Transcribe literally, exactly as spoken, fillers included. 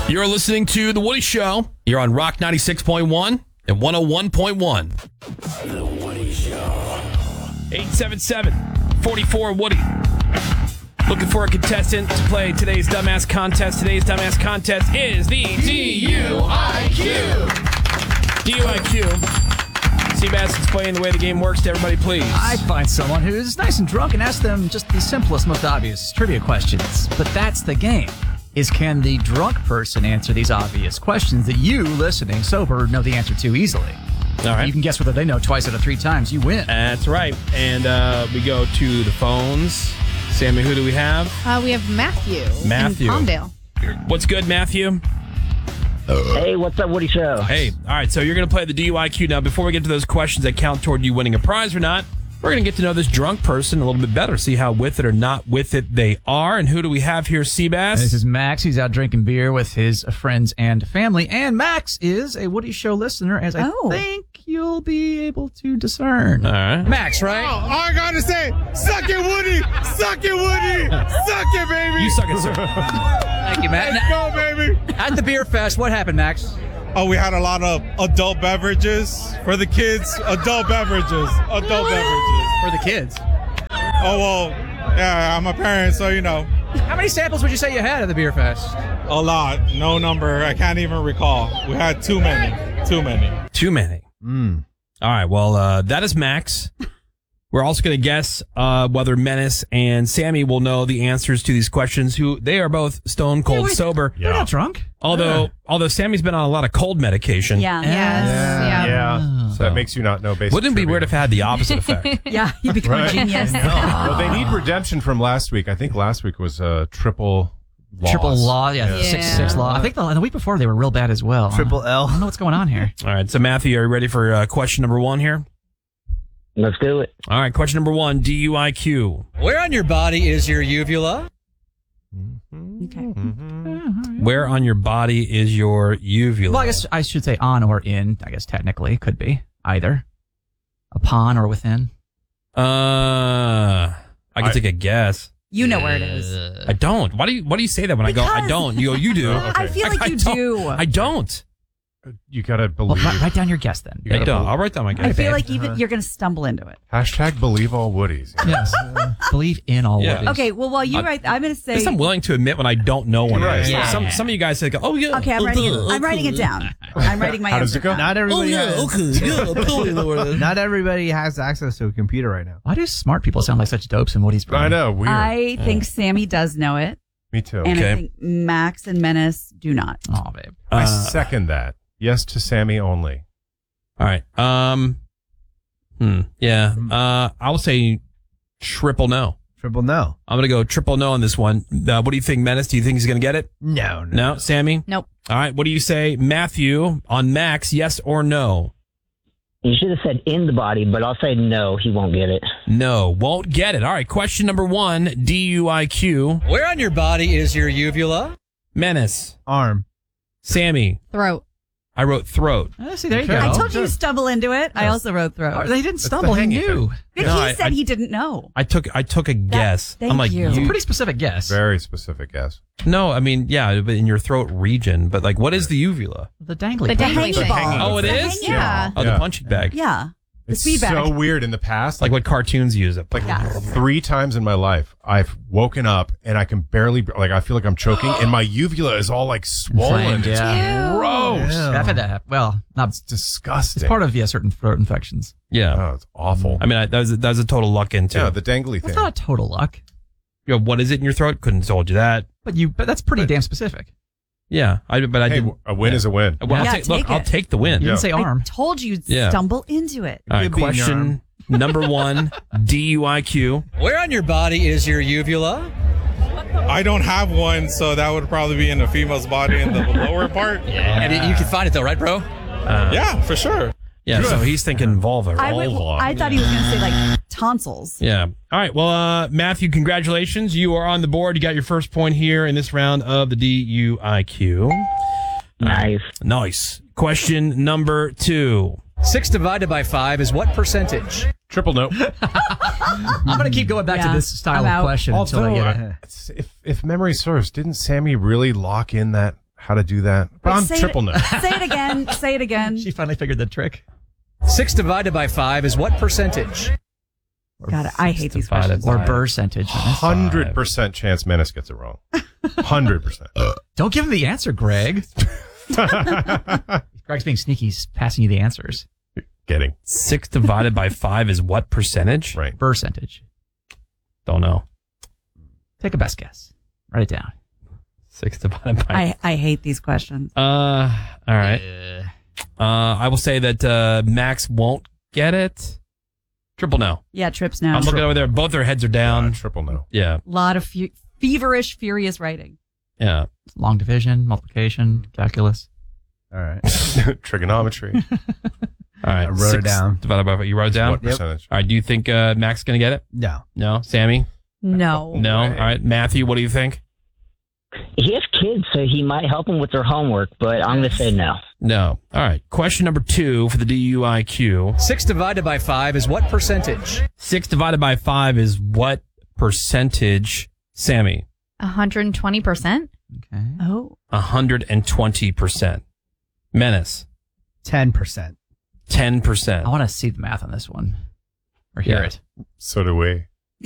You're listening to The Woody Show. You're on Rock ninety-six point one and one oh one point one. The Woody Show. eight seven seven, four four, Woody. Looking for a contestant to play today's Dumbass Contest. Today's Dumbass Contest is the D U I Q. D U I Q. Seabass, explain the way the game works to everybody, please. I find someone who's nice and drunk and ask them just the simplest, most obvious trivia questions. But that's the game. Is can the drunk person answer these obvious questions that you, listening sober, know the answer to easily? All right. You can guess whether they know twice out of three times. You win. That's right. And uh, we go to the phones. Sammy, who do we have? Uh, we have Matthew. Matthew. In Palmdale. What's good, Matthew? Hey, what's up, Woody Show? Hey, all right, so you're going to play the D U I Q. Now, before we get to those questions that count toward you winning a prize or not, we're going to get to know this drunk person a little bit better, see how with it or not with it they are. And who do we have here, Seabass? This is Max. He's out drinking beer with his friends and family. And Max is a Woody Show listener, as I Oh. think you'll be able to discern. All right. Max, right? Oh, all I gotta say, suck it, Woody! Suck it, Woody! Suck it, baby! You suck it, sir. Thank you, Matt. Let's go, baby! At the beer fest, what happened, Max? Oh, we had a lot of adult beverages for the kids. Adult beverages. Adult beverages. For the kids. Oh, well, yeah, I'm a parent, so you know. How many samples would you say you had at the beer fest? A lot. No number. I can't even recall. We had too many. Too many. Too many. Mm. All right, well, uh, that is Max. We're also going to guess uh, whether Menace and Sammy will know the answers to these questions. Who they are both stone cold Yeah, wait, sober. You're not drunk. Although, Yeah. although Sammy's been on a lot of cold medication. Yeah. Yes. Yeah. Yeah. So that makes you not know basic Wouldn't it be trivia. weird if it had the opposite effect? Yeah, you become Right. a genius. Well, they need redemption from last week. I think last week was a triple loss. Triple law, yeah, Yeah. six six law. I think the, the week before they were real bad as well. Triple L. I don't know what's going on here. All right, so Matthew, are you ready for uh, question number one here? Let's do it. All right, question number one, D U I Q. Where on your body is your uvula? Okay. Where on your body is your uvula? Well, I guess I should say on or in. I guess technically could be either upon or within. Uh, I can I- take a guess. You know where it is. I don't. Why do you Why do you say that when I go? I Because- don't. You go. You do. I feel like I you don't. do. I don't. You gotta Well, believe. write, write down your guess then. You I gotta don't. believe. I'll write down my I guess. feel like even you're going to stumble into it. Hashtag believe all Woodies. Yes. Believe in all Yeah. Woodies. Okay, well, while you I- write, I'm going to say. Because I'm willing to admit when I don't know one. Right. It is. Yeah. Some some of you guys say, "Oh yeah." Okay, I'm writing it. I'm writing it down. I'm writing my How does answer it go? down. Not everybody has, okay. Yeah, totally know where it is. not everybody has access to a computer right now. Why do smart people sound like such dopes in Woody's brain? I know. Weird. I think Sammy does know it, Me too. and Okay. I think Max and Menace do not. Oh, babe. I Uh, second that. Yes to Sammy only. All right. Um. Hmm. Yeah. Uh. I'll say triple no. Triple no. I'm gonna go triple no on this one. Uh, what do you think, Menace? Do you think he's gonna get it? No, no. No, Sammy. Nope. All right. What do you say, Matthew? On Max, yes or no? You should have said in the body, but I'll say no, he won't get it. No, won't get it. All right. Question number one, D U I Q. Where on your body is your uvula? Menace, Arm. Sammy. Throat. I wrote throat. Uh, see, there you Okay. go. I told you to stumble into it. I also wrote Oh, throat. they didn't stumble. the He hanging knew. But No, he I- said I- he didn't know. I took I took a guess. thank I'm like you. It's a pretty specific guess. Very specific guess. No, I mean, yeah, but in your throat region. But like, what is the uvula? The dangly. The part. dangly hanging ball. hanging Oh, it The is? hanging Yeah. Oh, Yeah. the punching bag. Yeah. The It's speed bag. so weird in the past. Like what cartoons use it. like Yeah. three times in my life, I've woken up and I can barely, like, I feel like I'm choking, and my uvula is all like swollen. Inflamed, It's yeah. gross. Ew. It's I've had that happen. Well, not. disgusting. It's part of yeah, certain throat infections. Yeah. Oh, it's awful. I mean, I, that was a, that was a total luck into. yeah, the dangly That's thing. not a total luck, You know, what is it in your throat? Couldn't have told you that. but you. But that's pretty But- damn specific. Yeah, I but I Hey, didn't. a win yeah. is a win. Well, I'll Yeah, take, look, take I'll it. take the win. You Yeah. didn't say arm. I told you to Yeah. stumble into it. All right, Could be in your question number one, D U I Q. Where on your body is your uvula? I don't have one, so that would probably be in the female's body in the lower part. And you can find it though, right, bro? Yeah, for sure. Yeah, so he's thinking vulva. I, would, vulva. I thought he was going to say like tonsils. Yeah. All right. Well, uh, Matthew, congratulations. You are on the board. You got your first point here in this round of the D U I Q. Nice. Nice. Question number two. Six divided by five is what percentage? Triple no. I'm going to keep going back Yeah, to this style I'm of out. question until I Although, get it. uh, it's- if, if memory serves, didn't Sammy really lock in that how to do that. But I'm Say triple it, no. Say it again. Say it again. She finally figured the trick. Six divided by five is what percentage? God, I hate these divided questions. Or by- percentage. Hundred percent chance Menace gets it wrong. Hundred percent. Don't give him the answer, Greg. Greg's being sneaky. He's passing you the answers. Getting Six divided by five is what percentage? right. Percentage. Don't know. Take a best guess. Write it down. Six divided by. I, I hate these questions. Uh, all right. Uh, I will say that uh, Max won't get it. Triple no. Yeah, trips now. I'm looking over there. Both their heads are down. Uh, triple no. Yeah. A lot of fu- feverish, furious writing. Yeah. Long division, multiplication, calculus. All right. Trigonometry. All right. I wrote it down. Divided by you wrote it down. What percentage? All right. Do you think uh, Max is gonna get it? No. No. Sammy? No. No. All right. Matthew, what do you think? He has kids, so he might help them with their homework, but I'm going to say no. No. All right. Question number two for the D U I Q. Six divided by five is what percentage? Six divided by five is what percentage? Sammy? one hundred twenty percent. Okay. Oh. one hundred twenty percent. Menace? Ten percent. ten percent. I want to see the math on this one. Or hear Yeah. it. So do we.